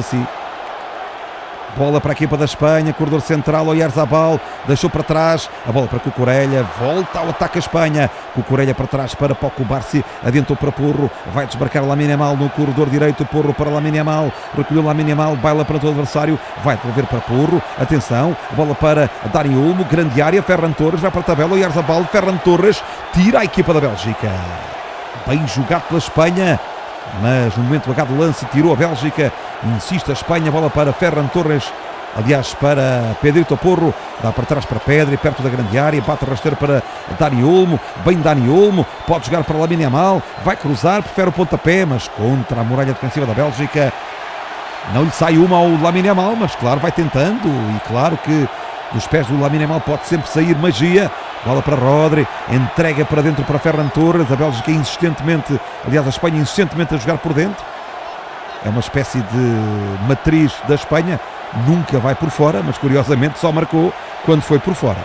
Messi. Bola para a equipa da Espanha, corredor central, Oyarzabal, deixou para trás, a bola para Cucurella, volta ao ataque a Espanha, Cucurella para trás para Paco Barsi, adiantou para Porro, vai desmarcar Lamine Yamal no corredor direito, Porro para Lamine Yamal, recolheu Lamine Yamal, baila para o adversário, vai devolver para Porro, atenção, bola para Dani Olmo, grande área, Ferran Torres, vai para a tabela, Oyarzabal, Ferran Torres, tira a equipa da Bélgica, bem jogado pela Espanha, mas no momento H do lance tirou a Bélgica, insiste a Espanha, bola para Ferran Torres, aliás para Pedrito Porro, dá para trás para Pedri, perto da grande área, bate rasteiro para Dani Olmo, bem Dani Olmo, pode jogar para Lamine Yamal, vai cruzar, prefere o pontapé, mas contra a muralha defensiva da Bélgica, não lhe sai uma ao Lamine Yamal, mas claro, vai tentando, e claro que dos pés do Lamine Yamal pode sempre sair magia. Bola para Rodri, entrega para dentro para Ferran Torres, a Bélgica insistentemente, aliás a Espanha insistentemente a jogar por dentro, é uma espécie de matriz da Espanha, nunca vai por fora, mas curiosamente só marcou quando foi por fora.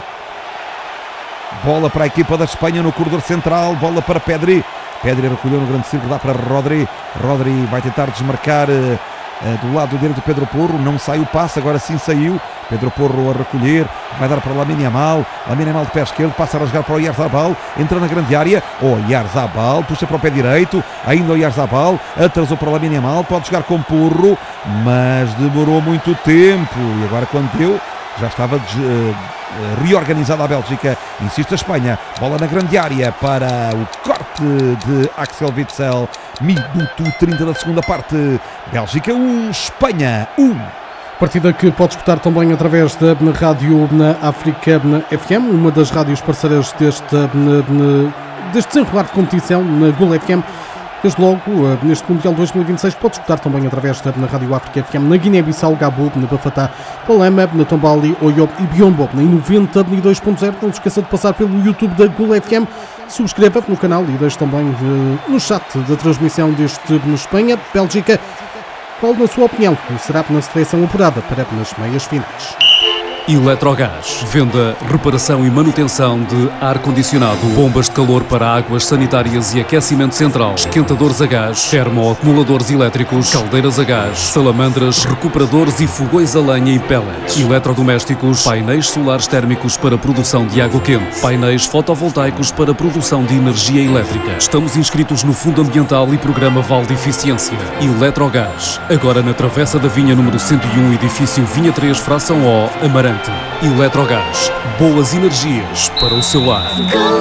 Bola para a equipa da Espanha no corredor central, bola para Pedri, Pedri recolheu no grande círculo, dá para Rodri, Rodri vai tentar desmarcar do lado direito do Pedro Porro, não sai o passe, agora sim saiu, Pedro Porro a recolher, vai dar para Lamine Yamal, Lamine Yamal de pé esquerdo, passa a rasgar para o Oyarzabal, entra na grande área, Oyarzabal, puxa para o pé direito, ainda Oyarzabal, atrasou para Lamine Yamal, pode jogar com Porro, mas demorou muito tempo, e agora quando deu, já estava reorganizada a Bélgica, insiste a Espanha, bola na grande área para o corte de Axel Witsel, minuto 30 da segunda parte, Bélgica 1, Espanha 1. Partida que pode escutar também através da rádio na África FM, uma das rádios parceiras deste desenrolar de competição na Gol FM. Desde logo, neste Mundial 2026, pode escutar também através da Rádio África FM na Guiné-Bissau, Gabo, na Bafatá, Palema, na Tombali, Oyo e Biombo, em 92.0. Não se esqueça de passar pelo YouTube da Gol FM, subscreva no canal e deixe também no chat da transmissão deste Espanha, Bélgica. Qual, na sua opinião, será na seleção apurada para as meias finais? Eletrogás. Venda, reparação e manutenção de ar-condicionado, bombas de calor para águas sanitárias e aquecimento central, esquentadores a gás, termoacumuladores elétricos, caldeiras a gás, salamandras, recuperadores e fogões a lenha e pellets, eletrodomésticos, painéis solares térmicos para produção de água quente, painéis fotovoltaicos para produção de energia elétrica. Estamos inscritos no Fundo Ambiental e Programa Vale de Eficiência. Eletrogás. Agora na Travessa da Vinha número 101, edifício Vinha 3, fração O, Amarante. Eletrogás, boas energias para o seu lar.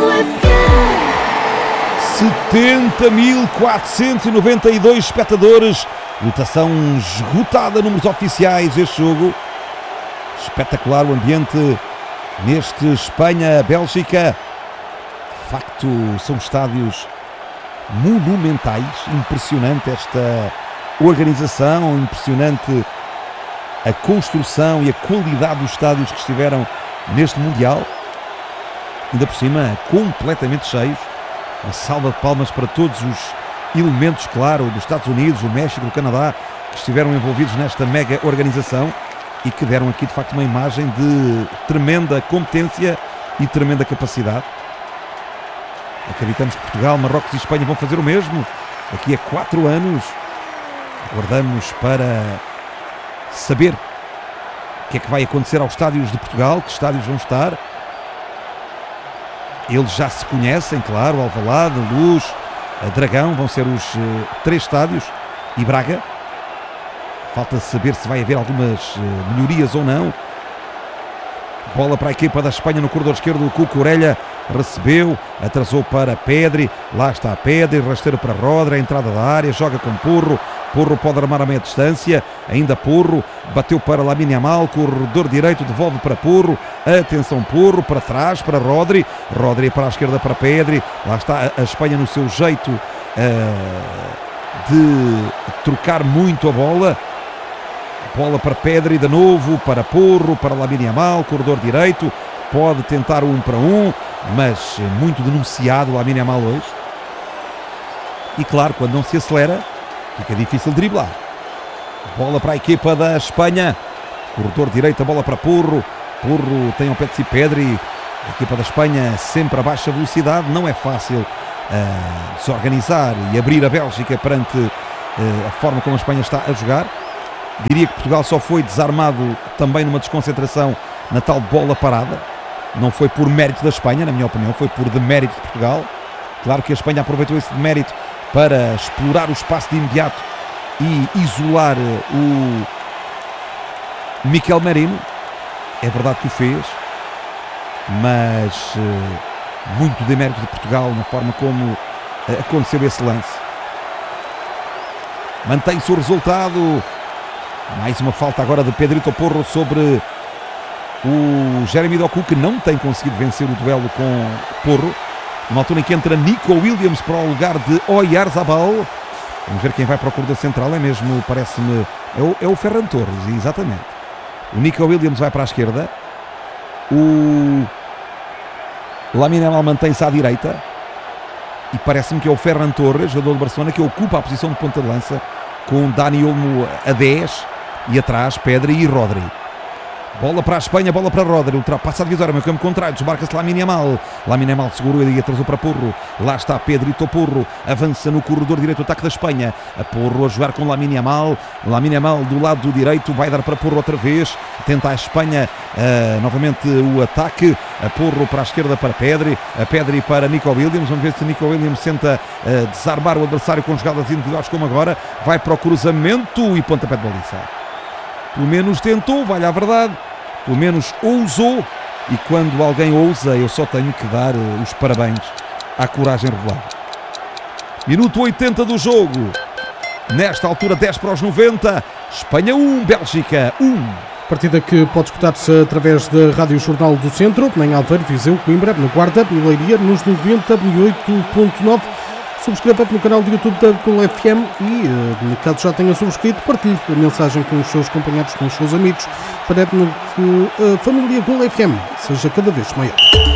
70.492 espectadores, lotação esgotada, números oficiais deste jogo. Espetacular o ambiente neste Espanha-Bélgica. De facto, são estádios monumentais, impressionante esta organização, impressionante a construção e a qualidade dos estádios que estiveram neste Mundial, ainda por cima completamente cheios. Uma salva de palmas para todos os elementos, claro, dos Estados Unidos, do México, do Canadá, que estiveram envolvidos nesta mega organização e que deram aqui de facto uma imagem de tremenda competência e tremenda capacidade. Acreditamos que Portugal, Marrocos e Espanha vão fazer o mesmo daqui a 4 anos. Aguardamos para saber o que é que vai acontecer aos estádios de Portugal, que estádios vão estar. Eles já se conhecem, claro, Alvalade, Luz, Dragão, vão ser os 3 estádios, e Braga. Falta saber se vai haver algumas melhorias ou não. Bola para a equipa da Espanha no corredor esquerdo, Cucurella recebeu, atrasou para Pedri, lá está Pedri, rasteiro para Rodri, a entrada da área, joga com Porro, Porro pode armar a meia distância, ainda Porro, bateu para Lamine Yamal, corredor direito, devolve para Porro, atenção Porro, para trás, para Rodri, Rodri para a esquerda para Pedri, lá está a Espanha no seu jeito de trocar muito a bola. Bola para Pedri de novo, para Porro, para Lamine Yamal, corredor direito, pode tentar o 1 para 1, mas muito denunciado o Lamine Yamal hoje. E claro, quando não se acelera, fica difícil driblar. Bola para a equipa da Espanha, corredor direito, a bola para Porro, Porro tem ao pé de si Pedri, a equipa da Espanha sempre a baixa velocidade, não é fácil se organizar e abrir a Bélgica perante a forma como a Espanha está a jogar. Diria que Portugal só foi desarmado também numa desconcentração na tal bola parada. Não foi por mérito da Espanha, na minha opinião, foi por demérito de Portugal. Claro que a Espanha aproveitou esse demérito para explorar o espaço de imediato e isolar o Miquel Merino. É verdade que o fez, mas muito demérito de Portugal na forma como aconteceu esse lance. Mantém-se o resultado. Mais uma falta agora de Pedrito Porro sobre o Jeremy Doku, que não tem conseguido vencer o duelo com Porro. Numa altura em que entra Nico Williams para o lugar de Oyarzabal. Vamos ver quem vai para o corredor central. É mesmo, parece-me, é o Ferran Torres, exatamente. O Nico Williams vai para a esquerda. O Lamine Yamal mantém-se à direita. E parece-me que é o Ferran Torres, jogador de Barcelona, que ocupa a posição de ponta de lança, com Dani Olmo a 10 e atrás Pedri e Rodri. Bola para a Espanha, bola para Rodri, ultrapassa a divisória, meio campo contrário, desmarca-se Lamine Yamal. Lamine Yamal segurou e atrasou para Porro. Lá está Pedrito Porro, avança no corredor direito, ataque da Espanha. A Porro a jogar com Lamine Yamal. Lamine Yamal do lado do direito, vai dar para Porro outra vez. Tenta a Espanha novamente o ataque. A Porro para a esquerda para Pedri. A Pedri para Nico Williams. Vamos ver se Nico Williams tenta desarmar o adversário com jogadas individuais como agora. Vai para o cruzamento e pontapé de baliza. Pelo menos tentou, vale a verdade. Pelo menos ousou. E quando alguém ousa, eu só tenho que dar os parabéns à coragem revelada. Minuto 80 do jogo. Nesta altura, 10 para os 90. Espanha 1, Bélgica 1. Partida que pode escutar-se através da Rádio Jornal do Centro, em Aveiro, Viseu, Coimbra, na Guarda e Leiria, nos 98.9. Subscreva no canal do YouTube da Gol FM e, caso já tenha subscrito, partilhe a mensagem com os seus companheiros, com os seus amigos, para que a família Gol FM seja cada vez maior.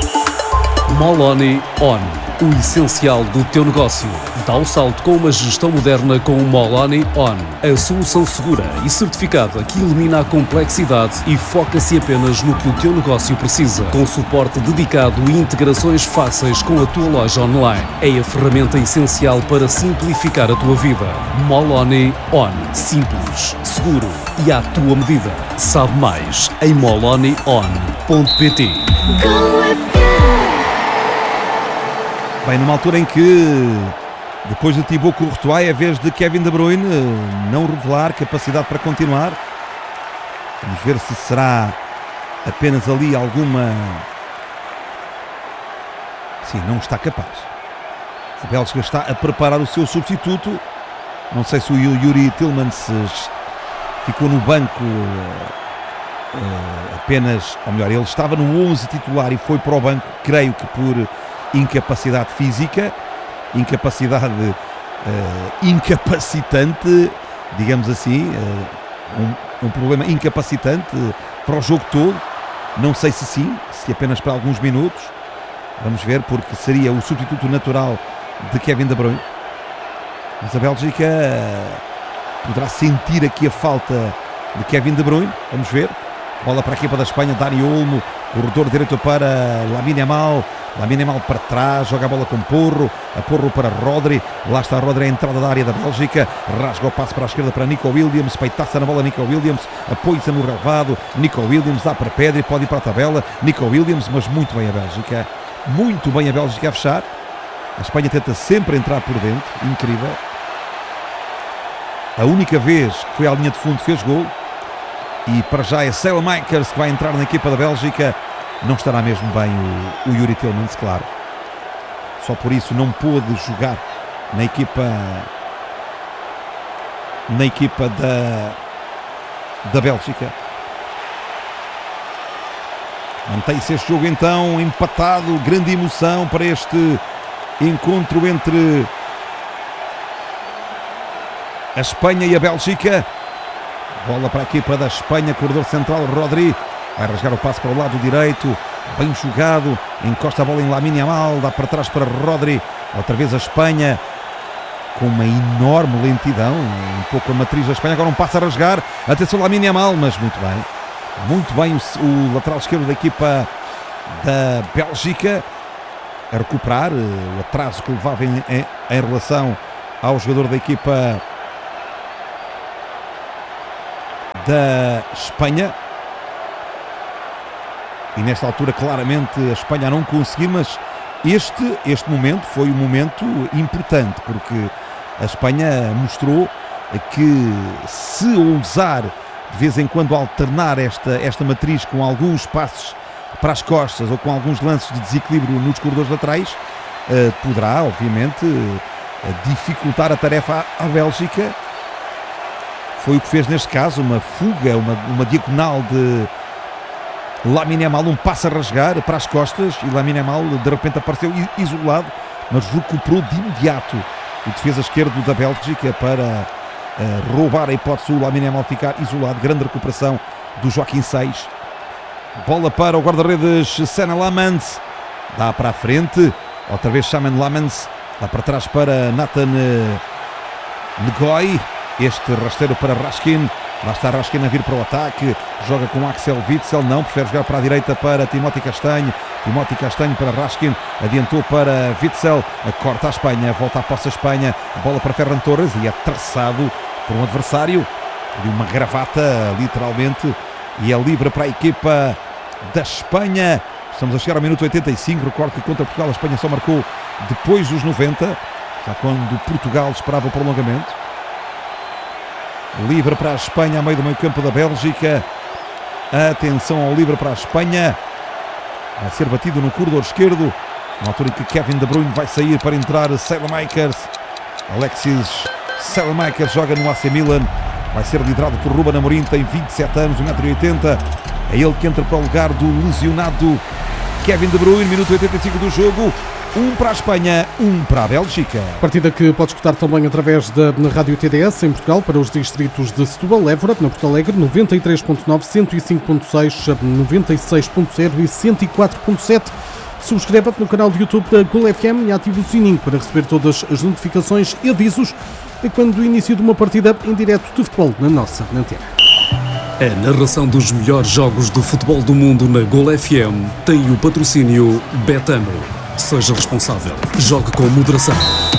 Moloni On. O essencial do teu negócio. Dá o salto com uma gestão moderna com o Moloni On. A solução segura e certificada que elimina a complexidade e foca-se apenas no que o teu negócio precisa. Com suporte dedicado e integrações fáceis com a tua loja online. É a ferramenta essencial para simplificar a tua vida. Moloni On. Simples, seguro e à tua medida. Sabe mais em molonion.pt. Bem, numa altura em que, depois de Thibaut Courtois, é a vez de Kevin De Bruyne não revelar capacidade para continuar. Vamos ver se será apenas ali alguma... Sim, não está capaz. A Bélgica está a preparar o seu substituto. Não sei se o Yuri Tillmans ficou no banco apenas... Ou melhor, ele estava no 11 titular e foi para o banco, creio que por... incapacidade física, incapacidade incapacitante, digamos assim, um problema incapacitante para o jogo todo. Não sei se sim, se apenas para alguns minutos. Vamos ver, porque seria o substituto natural de Kevin De Bruyne. Mas a Bélgica poderá sentir aqui a falta de Kevin De Bruyne. Vamos ver. Bola para a equipa da Espanha, Dani Olmo, corredor direito para Lamine Yamal. Lamine Yamal para trás, joga a bola com Porro, a Porro para Rodri, lá está Rodri à entrada da área da Bélgica, rasga o passe para a esquerda para Nico Williams, peitaça na bola Nico Williams, apoia-se no relvado, Nico Williams dá para Pedri, pode ir para a tabela, Nico Williams, mas muito bem a Bélgica, muito bem a Bélgica a fechar. A Espanha tenta sempre entrar por dentro, incrível. A única vez que foi à linha de fundo fez gol, e para já é Saelemaekers que vai entrar na equipa da Bélgica. Não estará mesmo bem o Yuri Tillmans, claro. Só por isso não pôde jogar na equipa da Bélgica. Mantém-se este jogo então empatado. Grande emoção para este encontro entre a Espanha e a Bélgica. Bola para a equipa da Espanha, corredor central Rodri. Vai rasgar o passe para o lado direito, bem jogado, encosta a bola em Lamine Yamal, dá para trás para Rodri, outra vez a Espanha, com uma enorme lentidão, um pouco a matriz da Espanha, agora um passe a rasgar, atenção Lamine Yamal, mas muito bem o lateral esquerdo da equipa da Bélgica, a recuperar o atraso que levava em relação ao jogador da equipa da Espanha. E nesta altura, claramente, a Espanha a não conseguir, mas este momento foi um momento importante, porque a Espanha mostrou que, se ousar de vez em quando alternar esta matriz com alguns passos para as costas ou com alguns lances de desequilíbrio nos corredores laterais, poderá, obviamente, dificultar a tarefa à Bélgica. Foi o que fez neste caso, uma fuga, uma diagonal de Lamine Yamal, um passo a rasgar para as costas, e Lamine Yamal de repente apareceu isolado, mas recuperou de imediato o defesa esquerdo da Bélgica para roubar a hipótese do Lamine Yamal ficar isolado. Grande recuperação do Joaquim Seis. Bola para o guarda-redes Senne Lammens, dá para a frente, outra vez Shaman Lammens, dá para trás para Nathan Ngoy, este rasteiro para Raskin. Lá está Raskin a vir para o ataque, joga com Axel Witsel, não, prefere jogar para a direita para Timóteo Castanho. Timóteo Castanho para Raskin, adiantou para Witsel, corta a Espanha, volta à posse a Espanha, bola para Ferran Torres e é traçado por um adversário de uma gravata, literalmente, e é livre para a equipa da Espanha. Estamos a chegar ao minuto 85, recordo que contra Portugal a Espanha só marcou depois dos 90, já quando Portugal esperava o prolongamento. Livre para a Espanha, a meio do meio-campo da Bélgica. Atenção ao livre para a Espanha. Vai ser batido no corredor esquerdo, na altura em que Kevin De Bruyne vai sair para entrar Saelemaekers. Alexis Saelemaekers joga no AC Milan. Vai ser liderado por Ruben Amorim, tem 27 anos, 1,80 m. É ele que entra para o lugar do lesionado Kevin De Bruyne. Minuto 85 do jogo. 1 para a Espanha, 1 para a Bélgica. Partida que pode escutar também através da Rádio TDS em Portugal para os distritos de Setúbal, Évora, na Porto Alegre, 93.9, 105.6, 96.0 e 104.7. Subscreva-te no canal de YouTube da Gol FM e ative o sininho para receber todas as notificações e avisos quando do início de uma partida em direto de futebol na nossa antena. A narração dos melhores jogos do futebol do mundo na Gol FM tem o patrocínio Betano. Seja responsável. Jogue com moderação.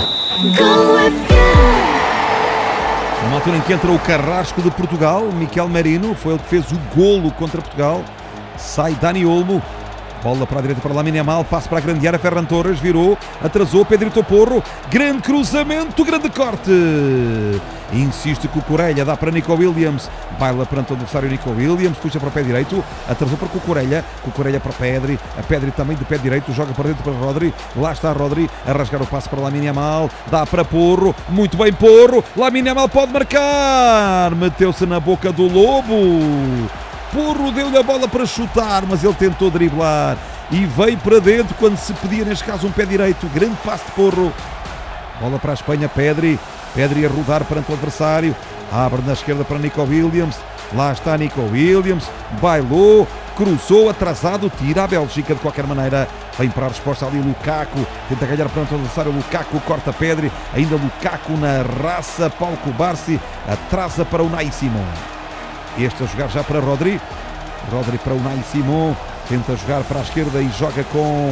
Numa altura em que entra o carrasco de Portugal, Miquel Merino, foi ele que fez o golo contra Portugal. Sai Dani Olmo. Bola para a direita para Lamine Yamal, passo para a grande área, Ferran Torres virou, atrasou, Pedrito Porro, grande cruzamento, grande corte. Insiste com o Cucurella, dá para Nico Williams, baila perante o adversário Nico Williams, puxa para o pé direito, atrasou para Cucurella para Pedri, a Pedri também de pé direito, joga para dentro para Rodri, lá está Rodri, a rasgar o passo para Lamine Yamal, dá para Porro, muito bem Porro, Lamine Yamal pode marcar, meteu-se na boca do lobo. Porro deu-lhe a bola para chutar, mas ele tentou driblar e veio para dentro quando se pedia, neste caso, um pé direito. Grande passe de Porro. Bola para a Espanha, Pedri a rodar perante o adversário. Abre na esquerda para Nico Williams. Lá está Nico Williams. Bailou, cruzou, atrasado, tira a Bélgica de qualquer maneira. Vem para a resposta ali Lukaku. Tenta ganhar perante o adversário. Lukaku corta Pedri. Ainda Lukaku na raça. Paulo Cubarsí atrasa para o Unai Simon. Este a jogar já para Rodri para o Unai Simon, tenta jogar para a esquerda e joga com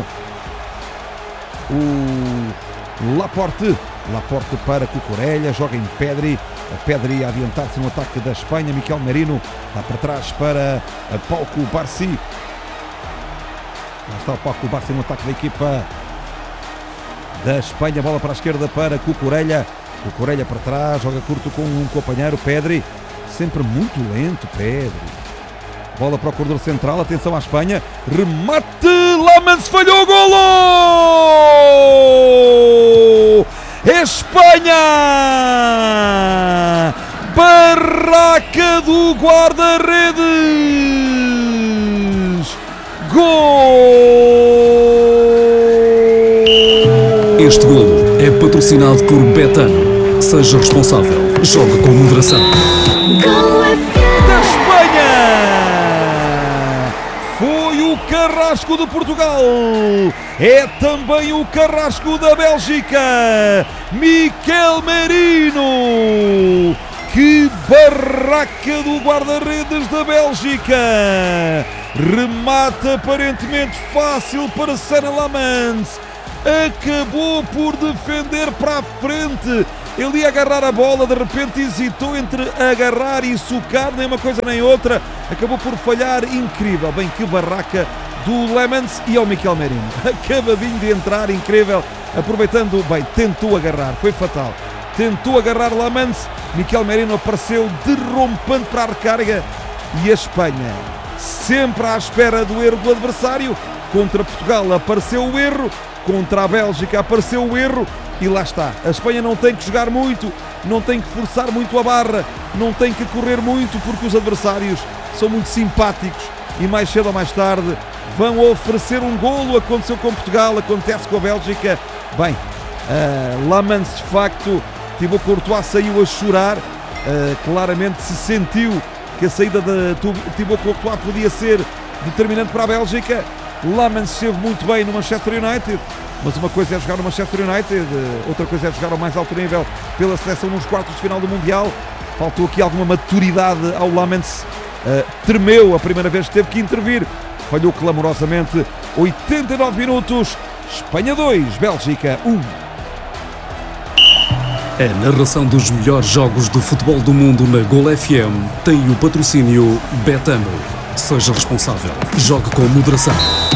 o Laporte para Cucurella, joga em Pedri, a Pedri a adiantar-se no ataque da Espanha, Miquel Merino, dá para trás para Paulo Cubarsí, lá está o Paulo Cubarsí no ataque da equipa da Espanha, bola para a esquerda para Cucurella para trás, joga curto com um companheiro, Pedri, sempre muito lento, Pedri. Bola para o corredor central, atenção à Espanha, remate, Lammens falhou o golo! Espanha! Barraca do guarda-redes! Gol! Este golo é patrocinado por Betano. Seja responsável. Joga com moderação. Da Espanha! Foi o carrasco de Portugal. É também o carrasco da Bélgica. Miquel Merino. Que barraca do guarda-redes da Bélgica. Remate aparentemente fácil para Senne Lammens. Acabou por defender para a frente Ele ia agarrar a bola, de repente hesitou entre agarrar e socar, nem uma coisa nem outra, acabou por falhar. Incrível, bem, que barraca do Lemans e ao Miquel Merino, acabadinho de entrar, incrível, aproveitando, bem, tentou agarrar, foi fatal, tentou agarrar Lemans, Miquel Merino apareceu derrompante para a recarga e a Espanha, sempre à espera do erro do adversário. Contra Portugal apareceu o erro, contra a Bélgica apareceu o erro e lá está. A Espanha não tem que jogar muito, não tem que forçar muito a barra, não tem que correr muito, porque os adversários são muito simpáticos e mais cedo ou mais tarde vão oferecer um golo. Aconteceu com Portugal, acontece com a Bélgica. Bem, Lemans, de facto, Thibaut Courtois saiu a chorar, claramente se sentiu que a saída de Thibaut Courtois podia ser determinante para a Bélgica. Lemans esteve muito bem no Manchester United, mas uma coisa é jogar no Manchester United, outra coisa é jogar ao mais alto nível pela seleção nos quartos de final do Mundial. Faltou aqui alguma maturidade ao Lemans, tremeu a primeira vez que teve que intervir, falhou clamorosamente. 89 minutos, Espanha 2, Bélgica 1. A narração dos melhores jogos do futebol do mundo na Gol FM tem o patrocínio Betano. Seja responsável. Jogue com moderação.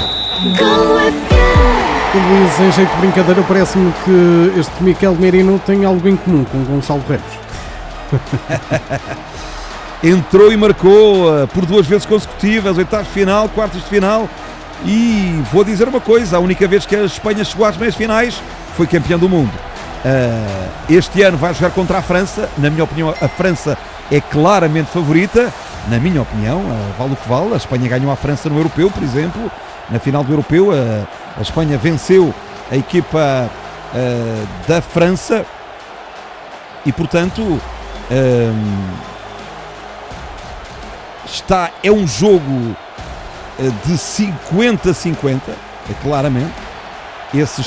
Luís, em jeito de brincadeira, parece-me que este Miquel Merino tem algo em comum com Gonçalo Ramos. Entrou e marcou por 2 vezes consecutivas, oitavos de final, quartos de final, e vou dizer uma coisa, a única vez que a Espanha chegou às meias finais foi campeã do mundo. Este ano vai jogar contra a França. Na minha opinião, a França é claramente favorita. Na minha opinião, vale o que vale. A Espanha ganhou a França no Europeu, por exemplo. Na final do Europeu, a Espanha venceu a equipa da França e, portanto, é um jogo de 50-50, claramente. Esse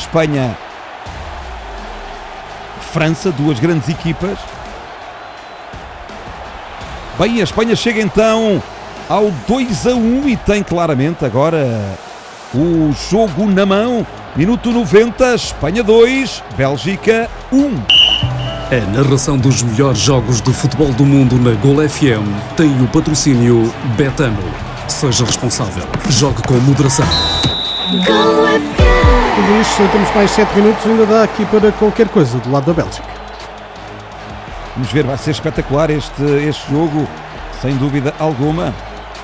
Espanha-França, duas grandes equipas. Bem, a Espanha chega então ao 2-1 e tem claramente agora o jogo na mão. Minuto 90, Espanha 2, Bélgica 1. A narração dos melhores jogos do futebol do mundo na Gol FM tem o patrocínio Betano. Seja responsável. Jogue com moderação. Luís, temos mais 7 minutos, ainda dá aqui para qualquer coisa do lado da Bélgica. Vamos ver, vai ser espetacular este jogo, sem dúvida alguma.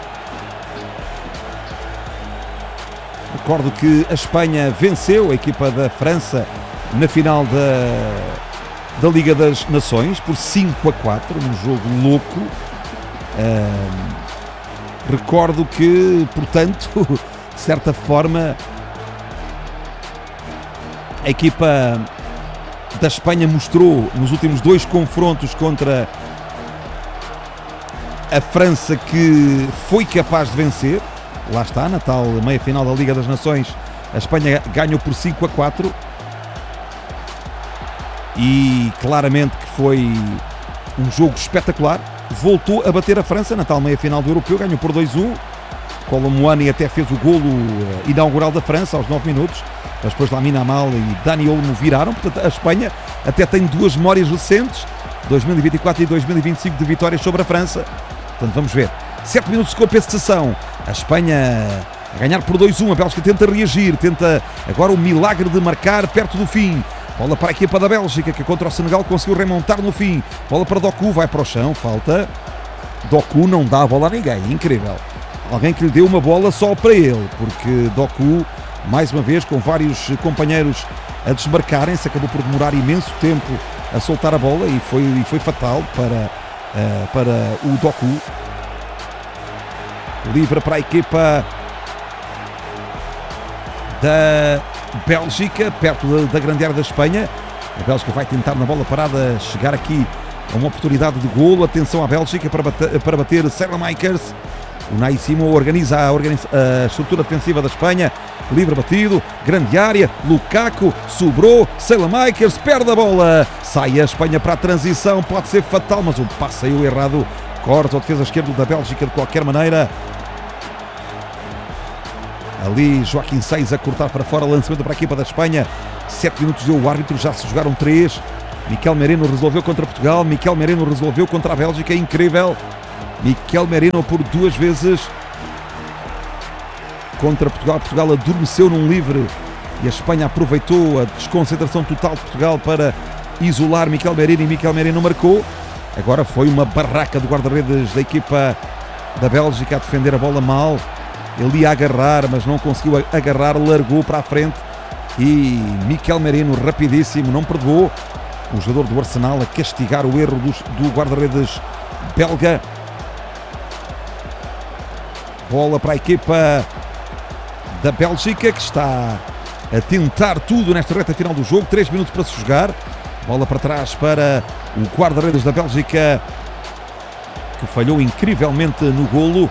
Recordo que a Espanha venceu a equipa da França na final da Liga das Nações por 5-4, num jogo louco. Recordo que, portanto, de certa forma, a equipa da Espanha mostrou nos últimos 2 confrontos contra a França que foi capaz de vencer. Lá está, na tal meia-final da Liga das Nações, a Espanha ganhou por 5-4 e claramente que foi um jogo espetacular. Voltou a bater a França na tal meia-final do Europeu, ganhou por 2-1. Kolo Muani até fez o golo inaugural da França aos 9 minutos, mas depois Lamine Yamal e Dani Olmo viraram. Portanto, a Espanha até tem 2 memórias recentes, 2024 e 2025, de vitórias sobre a França. Portanto, vamos ver. 7 minutos de compensação. A Espanha a ganhar por 2-1. A Bélgica tenta reagir, tenta agora o milagre de marcar perto do fim. Bola para a equipa da Bélgica, que contra o Senegal conseguiu remontar no fim. Bola para Doku, vai para o chão, falta. Doku não dá a bola a ninguém, incrível. Alguém que lhe deu uma bola só para ele, porque Doku, mais uma vez, com vários companheiros a desmarcarem-se, acabou por demorar imenso tempo a soltar a bola e foi fatal para o Doku. Livre para a equipa da Bélgica, perto da grande área da Espanha. A Bélgica vai tentar na bola parada chegar aqui a uma oportunidade de golo. Atenção à Bélgica para bater Saelemaekers. O Unai Simon organiza a estrutura defensiva da Espanha. Livre batido, grande área, Lukaku, sobrou, Saelemaekers perde a bola. Sai a Espanha para a transição, pode ser fatal, mas o passe saiu errado. Corta o defesa esquerdo da Bélgica de qualquer maneira. Ali Joaquim Seis a cortar para fora, lançamento para a equipa da Espanha. 7 minutos deu o árbitro, já se jogaram 3. Miquel Merino resolveu contra Portugal, Miquel Merino resolveu contra a Bélgica, incrível. Miquel Merino por 2 vezes contra Portugal. Portugal adormeceu num livre e a Espanha aproveitou a desconcentração total de Portugal para isolar Miquel Merino, e Miquel Merino marcou. Agora foi uma barraca do guarda-redes da equipa da Bélgica a defender a bola mal. Ele ia agarrar, mas não conseguiu agarrar, largou para a frente e Miquel Merino, rapidíssimo, não perdoou. O jogador do Arsenal a castigar o erro do guarda-redes belga. Bola para a equipa da Bélgica, que está a tentar tudo nesta reta final do jogo. 3 minutos para se jogar. Bola para trás para o guarda-redes da Bélgica, que falhou incrivelmente no golo.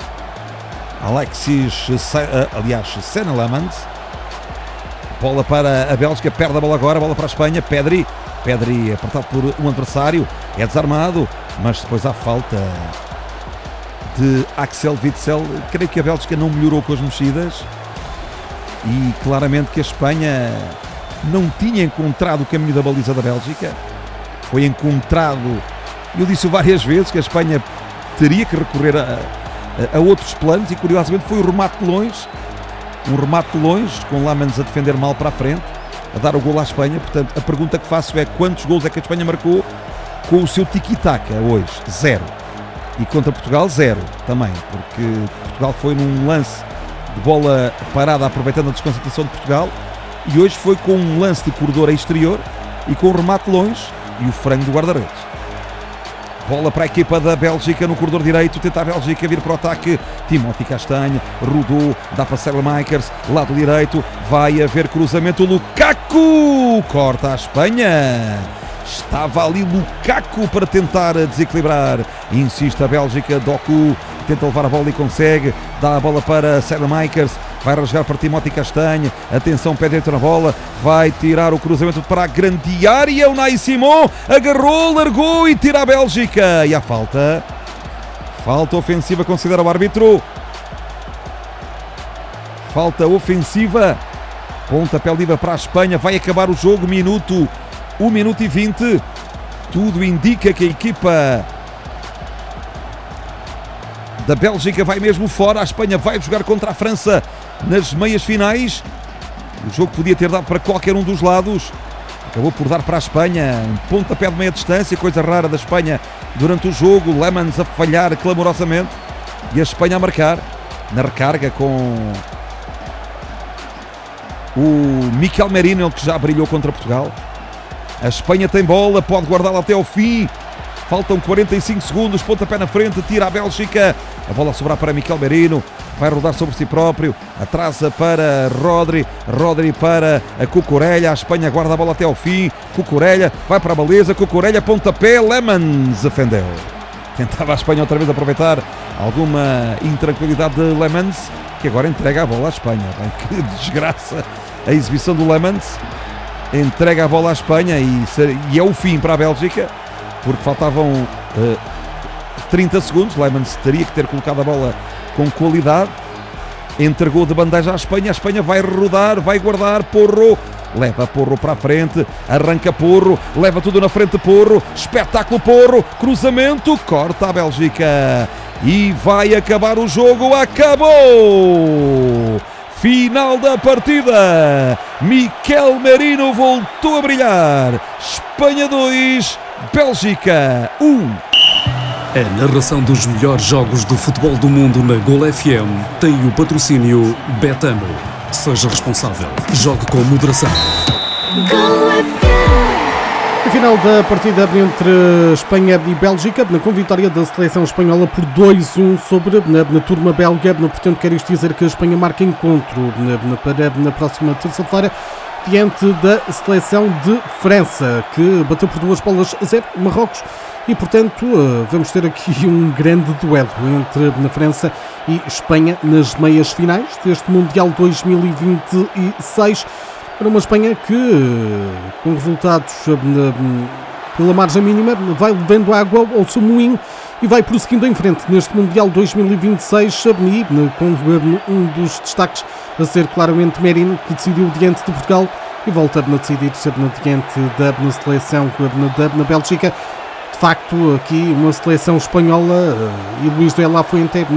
Senne Lammens. Bola para a Bélgica, perde a bola agora, bola para a Espanha. Pedri apertado por um adversário, é desarmado, mas depois há falta de Axel Witsel. Creio que a Bélgica não melhorou com as mexidas e claramente que a Espanha não tinha encontrado o caminho da baliza da Bélgica. Foi encontrado, eu disse várias vezes que a Espanha teria que recorrer a outros planos, e curiosamente foi o remate de longe, um remate de longe, com Lammens a defender mal para a frente, a dar o golo à Espanha. Portanto, a pergunta que faço é: quantos golos é que a Espanha marcou com o seu tiki-taka hoje? 0. E contra Portugal 0 também, porque Portugal foi num lance de bola parada aproveitando a desconcentração de Portugal, e hoje foi com um lance de corredor exterior e com um remate longe e o frango do guarda-redes. Bola para a equipa da Bélgica no corredor direito, tenta a Bélgica vir para o ataque. Timothy Castanho rodou, dá para Saelemaekers, lado direito, vai haver cruzamento. Lukaku corta a Espanha. Estava ali Lukaku para tentar desequilibrar. Insiste a Bélgica, Doku tenta levar a bola e consegue. Dá a bola para Saelemaekers, vai rasgar para Timothy Castanho. Atenção, pé dentro na bola, vai tirar o cruzamento para a grande área. O Unai Simon agarrou, largou e tira a Bélgica. E há falta ofensiva, considera o árbitro. Falta ofensiva. Pontapé livre para a Espanha. Vai acabar o jogo, 1 minuto e 20. Tudo indica que a equipa da Bélgica vai mesmo fora. A Espanha vai jogar contra a França nas meias finais. O jogo podia ter dado para qualquer um dos lados, acabou por dar para a Espanha. Um pontapé de meia distância, coisa rara da Espanha durante o jogo. Lammens a falhar clamorosamente e a Espanha a marcar na recarga com o Miquel Merino, ele que já brilhou contra Portugal. A Espanha tem bola, pode guardá-la até ao fim. Faltam 45 segundos, pontapé na frente, tira a Bélgica. A bola a sobrar para Miquel Merino, vai rodar sobre si próprio, atrasa para Rodri para a Cucurella. A Espanha guarda a bola até ao fim. Cucurella vai para a baliza, Cucurella, pontapé, Lammens defendeu. Tentava a Espanha outra vez aproveitar alguma intranquilidade de Lammens, que agora entrega a bola à Espanha. Bem, que desgraça a exibição do Lammens. Entrega a bola à Espanha e é o fim para a Bélgica, porque faltavam 30 segundos. Lammens teria que ter colocado a bola com qualidade. Entregou de bandeja à Espanha. A Espanha vai rodar, vai guardar. Porro leva Porro para a frente, arranca Porro, leva tudo na frente Porro, espetáculo Porro, cruzamento, corta a Bélgica e vai acabar o jogo. Acabou! Final da partida. Miquel Merino voltou a brilhar. Espanha 2, Bélgica 1. A narração dos melhores jogos do futebol do mundo na Gol FM tem o patrocínio Betano. Seja responsável. Jogue com moderação. Gol FM. A final da partida entre Espanha e Bélgica, com vitória da seleção espanhola por 2-1 sobre na turma belga. Portanto, quer isto dizer que a Espanha marca encontro para na próxima terça-feira diante da seleção de França, que bateu por 2-0 Marrocos. E, portanto, vamos ter aqui um grande duelo entre a França e Espanha nas meias finais deste Mundial 2026. Para uma Espanha que, com resultados pela margem mínima, vai levando água ao seu moinho e vai prosseguindo em frente neste Mundial 2026, e com um dos destaques a ser claramente Merino, que decidiu diante de Portugal e volta a decidir-se diante da seleção da Bélgica. De facto, aqui uma seleção espanhola e Luís de la Fuente